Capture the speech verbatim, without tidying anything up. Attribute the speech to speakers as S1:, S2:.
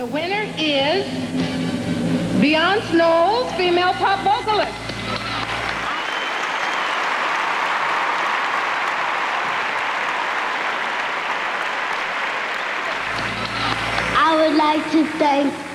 S1: The winner is Beyonce Knowles, female pop vocalist.
S2: I would like to thank